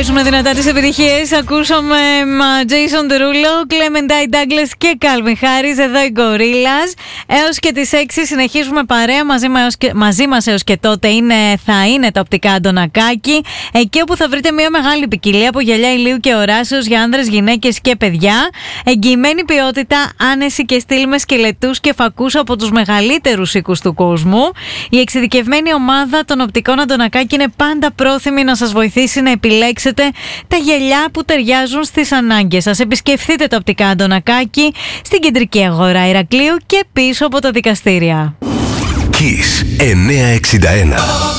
παίζουμε δυνατά τις επιτυχίες. Ακούσαμε Jason Derulo, Clementine Douglas και Calvin Harris. Εδώ οι Gorillaz. Έως και τις 6 συνεχίζουμε παρέα μαζί μας έως και τότε θα είναι τα οπτικά Αντωνακάκη. Εκεί όπου θα βρείτε μια μεγάλη ποικιλία από γυαλιά ηλίου και οράσεως για άνδρες, γυναίκες και παιδιά. Εγγυημένη ποιότητα, άνεση και στυλ με σκελετούς και φακούς από τους μεγαλύτερους οίκους του κόσμου. Η εξειδικευμένη ομάδα των οπτικών Αντωνακάκη είναι πάντα πρόθυμη να σας βοηθήσει να επιλέξετε τα γυαλιά που ταιριάζουν στις ανάγκες σας. Επισκεφτείτε τα οπτικά Αντωνακάκη στην κεντρική αγορά Ηρακλείου και πίσω από τα δικαστήρια. Kiss 961.